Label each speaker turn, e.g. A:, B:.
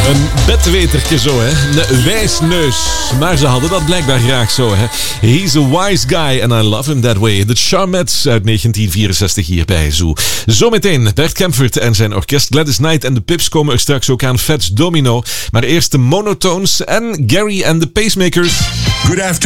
A: Een bedwetertje zo, hè. Een wijsneus. Maar ze hadden dat blijkbaar graag zo, hè. He's a wise guy and I love him that way. The Charmettes uit 1964 hier bij Zoo. Zometeen Bert Kaempfert en zijn orkest. Gladys Knight en de Pips komen er straks ook aan. Fats Domino. Maar eerst de Monotones en Gary and the Pacemakers.
B: Good afternoon.